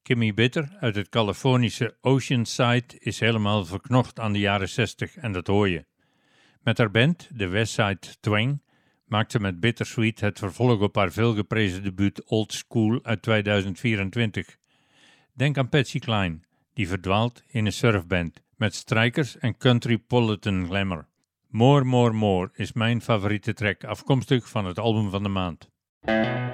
Kimmy Bitter uit het Californische Oceanside is helemaal verknocht aan de jaren 60 en dat hoor je. Met haar band, de Westside Twang, maakt ze met Bittersweet het vervolg op haar veelgeprezen debuut Old School uit 2024. Denk aan Patsy Cline, die verdwaalt in een surfband met strijkers en countrypolitan glamour. More More More is mijn favoriete track, afkomstig van het album van de maand.